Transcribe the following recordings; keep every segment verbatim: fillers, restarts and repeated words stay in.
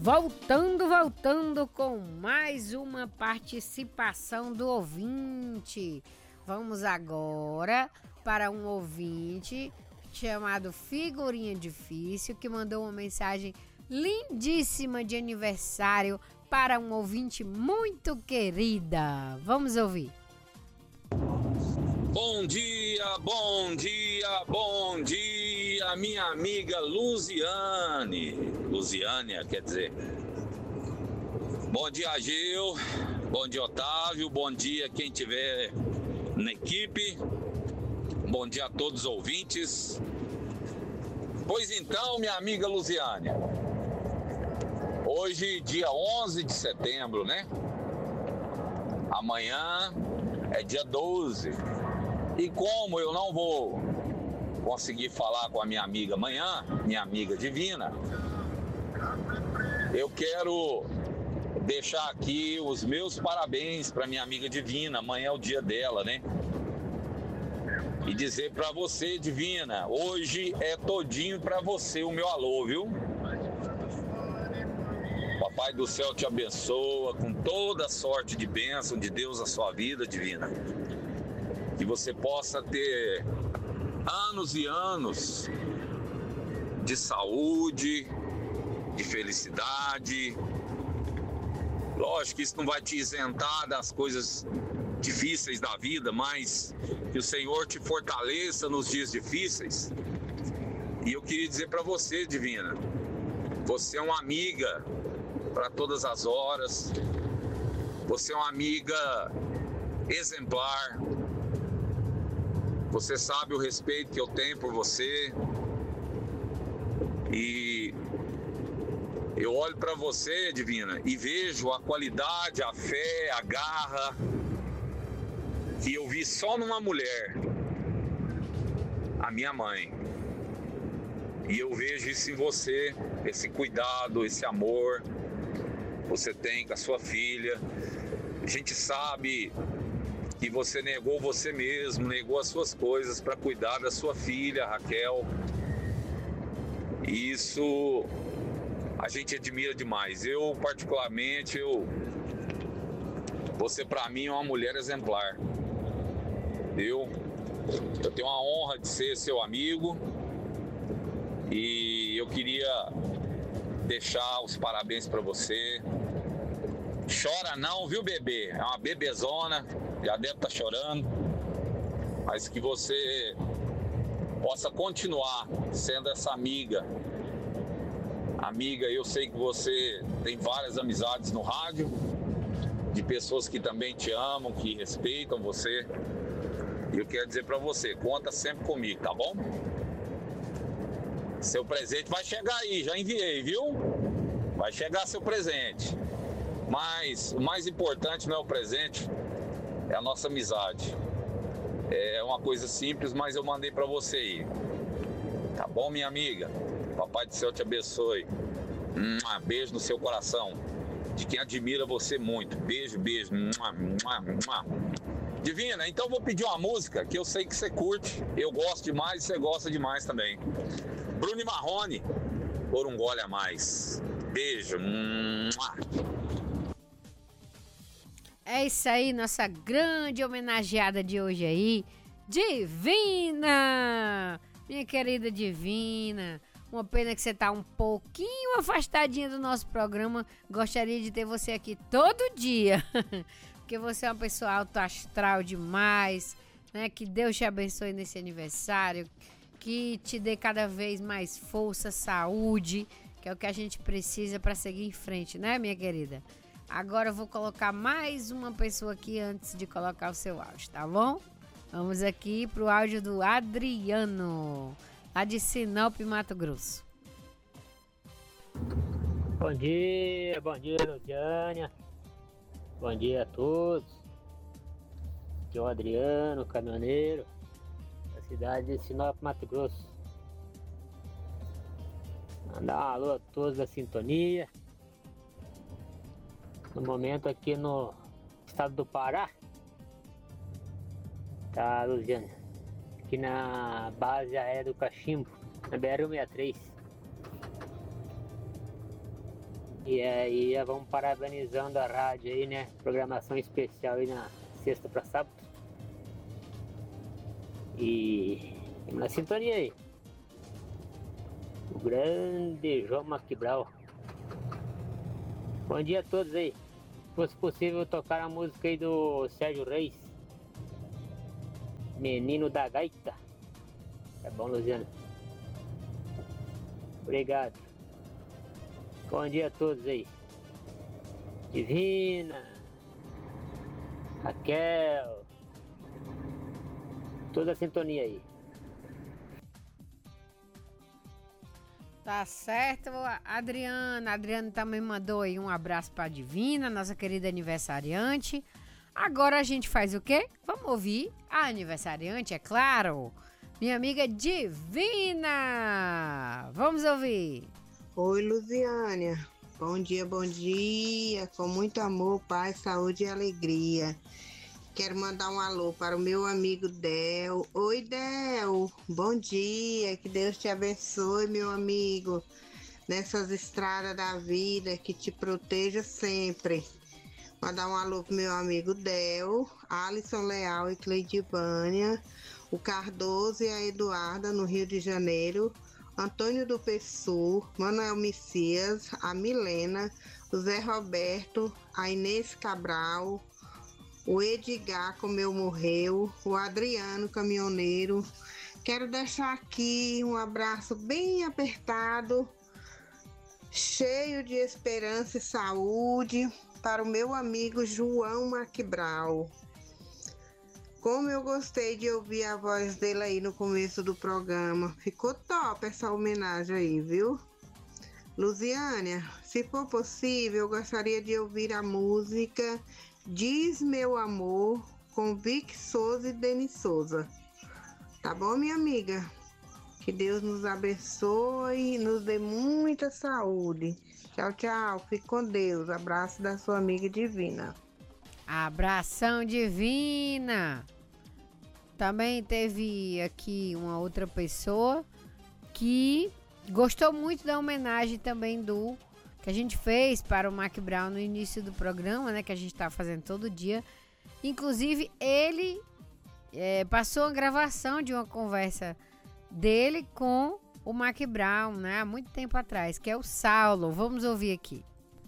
Voltando, voltando com mais uma participação do ouvinte. Vamos agora para um ouvinte chamado Figurinha Difícil, que mandou uma mensagem lindíssima de aniversário para um ouvinte muito querida. Vamos ouvir. Bom dia, bom dia, bom dia, minha amiga Luziane. Luziânia, quer dizer. Bom dia, Gil. Bom dia, Otávio. Bom dia, quem tiver na equipe. Bom dia a todos os ouvintes. Pois então, minha amiga Luziânia, hoje, dia onze de setembro, né? Amanhã é dia doze. E como eu não vou conseguir falar com a minha amiga amanhã, minha amiga divina, eu quero deixar aqui os meus parabéns para minha amiga divina. Amanhã é o dia dela, né? E dizer para você, divina, hoje é todinho para você o meu alô, viu? Papai do céu te abençoa com toda a sorte de bênção de Deus na sua vida, divina. Que você possa ter anos e anos de saúde, de felicidade. Lógico que isso não vai te isentar das coisas difíceis da vida, mas que o Senhor te fortaleça nos dias difíceis. E eu queria dizer para você, divina, você é uma amiga para todas as horas. Você é uma amiga exemplar. Você sabe o respeito que eu tenho por você. E eu olho para você, divina, e vejo a qualidade, a fé, a garra que eu vi só numa mulher, a minha mãe. E eu vejo isso em você, esse cuidado, esse amor que você tem com a sua filha. A gente sabe que você negou você mesmo, negou as suas coisas para cuidar da sua filha, Raquel. E isso a gente admira demais. Eu, particularmente, eu, você para mim é uma mulher exemplar. Eu, eu tenho a honra de ser seu amigo e eu queria deixar os parabéns para você. Chora não, viu, bebê? É uma bebezona, já deve estar chorando, mas que você possa continuar sendo essa amiga. Amiga, eu sei que você tem várias amizades no rádio, de pessoas que também te amam, que respeitam você. E eu quero dizer para você, conta sempre comigo, tá bom? Seu presente vai chegar aí, já enviei, viu? Vai chegar seu presente. Mas o mais importante não é o presente, é a nossa amizade. É uma coisa simples, mas eu mandei para você aí. Tá bom, minha amiga? Papai do céu te abençoe. Um beijo no seu coração. De quem admira você muito. Beijo, beijo. Divina, então vou pedir uma música que eu sei que você curte. Eu gosto demais e você gosta demais também. Bruno e Marrone, por um gole a mais. Beijo. É isso aí, nossa grande homenageada de hoje aí, Divina! Minha querida Divina, uma pena que você tá um pouquinho afastadinha do nosso programa. Gostaria de ter você aqui todo dia, porque você é uma pessoa alto astral demais, né? Que Deus te abençoe nesse aniversário, que te dê cada vez mais força, saúde, que é o que a gente precisa para seguir em frente, né, minha querida? Agora eu vou colocar mais uma pessoa aqui antes de colocar o seu áudio, tá bom? Vamos aqui pro áudio do Adriano, lá de Sinop, Mato Grosso. Bom dia, bom dia, Ludiânia. Bom dia a todos. Aqui é o Adriano, caminhoneiro, da cidade de Sinop, Mato Grosso. Mandar um alô a todos da sintonia. No momento aqui no estado do Pará, tá, Luziana? Aqui na base aérea do Cachimbo, na B R cento e sessenta e três. E aí vamos parabenizando a rádio aí, né? Programação especial aí na sexta pra sábado. E vamos na sintonia aí. O grande João Maquibral. Bom dia a todos aí. Se fosse possível tocar a música aí do Sérgio Reis, Menino da Gaita. Tá bom, Luciano? Obrigado. Bom dia a todos aí. Divina, Raquel, toda a sintonia aí. Tá certo, Adriana. A Adriana também mandou aí um abraço pra Divina, nossa querida aniversariante. Agora a gente faz o quê? Vamos ouvir a aniversariante, é claro. Minha amiga Divina. Vamos ouvir. Oi, Luziânia. Bom dia, bom dia. Com muito amor, paz, saúde e alegria. Quero mandar um alô para o meu amigo Del. Oi, Del. Bom dia. Que Deus te abençoe, meu amigo. Nessas estradas da vida, que te proteja sempre. Mandar um alô pro meu amigo Del, Alisson Leal e Cleidivânia, o Cardoso e a Eduarda no Rio de Janeiro, Antônio do Pessu, Manuel Messias, a Milena, o Zé Roberto, a Inês Cabral, o Edgar, como eu morreu, o Adriano, caminhoneiro. Quero deixar aqui um abraço bem apertado, cheio de esperança e saúde, para o meu amigo João Maquibral. Como eu gostei de ouvir a voz dele aí no começo do programa. Ficou top essa homenagem aí, viu? Luziânia, se for possível, eu gostaria de ouvir a música Diz Meu Amor, com Vic Souza e Denis Souza. Tá bom, minha amiga? Que Deus nos abençoe e nos dê muita saúde. Tchau, tchau. Fique com Deus. Abraço da sua amiga Divina. Abração, Divina. Também teve aqui uma outra pessoa que gostou muito da homenagem também do que a gente fez para o Maquibral no início do programa, né? Que a gente tá fazendo todo dia. Inclusive, ele é, passou a gravação de uma conversa dele com o Maquibral, né? Há muito tempo atrás, que é o Saulo. Vamos ouvir aqui.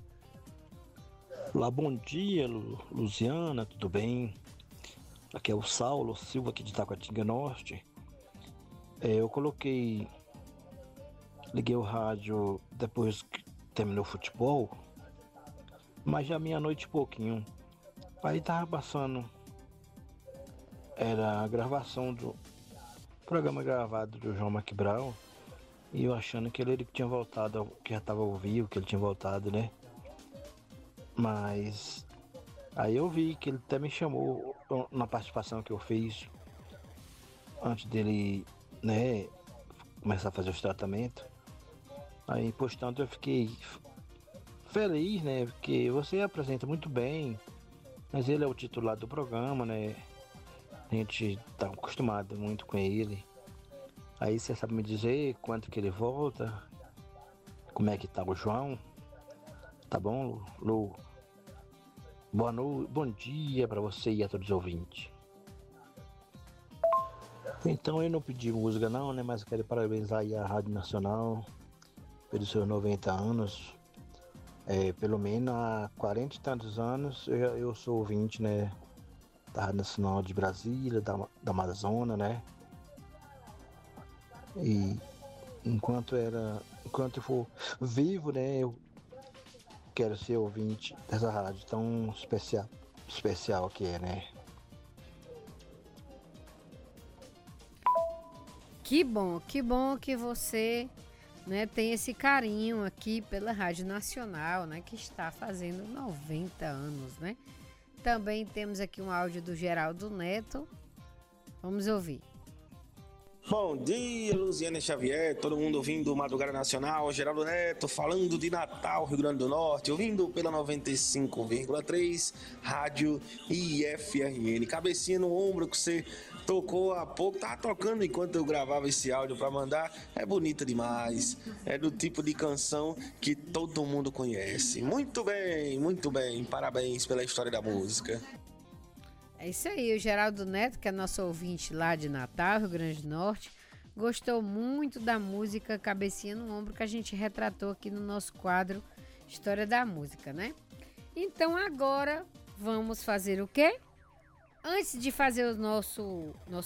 Olá, bom dia, Lu, Luziana, tudo bem? Aqui é o Saulo Silva, aqui de Taquatinga Norte. É, eu coloquei, liguei o rádio depois que terminou o futebol, mas já meia-noite e pouquinho. Aí tava passando, era a gravação do programa gravado do João Maquibral, e eu achando que ele, ele tinha voltado, que já tava ao vivo, que ele tinha voltado, né? Mas aí eu vi que ele até me chamou na participação que eu fiz antes dele, né, começar a fazer os tratamentos. Aí, portanto, eu fiquei feliz, né, porque você apresenta muito bem, mas ele é o titular do programa, né? A gente tá acostumado muito com ele. Aí você sabe me dizer quanto que ele volta? Como é que tá o João? Tá bom, Lu? Boa noite, bom dia para você e a todos os ouvintes. Então eu não pedi música não, né? Mas quero parabenizar aí a Rádio Nacional pelos seus noventa anos. É, pelo menos há quarenta e tantos anos eu, eu sou ouvinte, né? Da Rádio Nacional de Brasília, da, da Amazônia, né? E enquanto era, enquanto eu for vivo, né? Eu quero ser ouvinte dessa rádio tão especial, especial que é, né? Que bom, que bom que você, né, tem esse carinho aqui pela Rádio Nacional, né, que está fazendo noventa anos, né? Também temos aqui um áudio do Geraldo Neto. Vamos ouvir. Bom dia, Luziana Xavier, todo mundo ouvindo Madrugada Nacional, Geraldo Neto falando de Natal, Rio Grande do Norte, ouvindo pela noventa e cinco vírgula três, Rádio I F R N. Cabecinha no ombro com você tocou há pouco, tava tocando enquanto eu gravava esse áudio pra mandar. É bonita demais. É do tipo de canção que todo mundo conhece. Muito bem, muito bem. Parabéns pela história da música. É isso aí, o Geraldo Neto, que é nosso ouvinte lá de Natal, Rio Grande do Norte, gostou muito da música Cabecinha no Ombro, que a gente retratou aqui no nosso quadro História da Música, né? Então agora vamos fazer o quê? Antes de fazer o nosso, nosso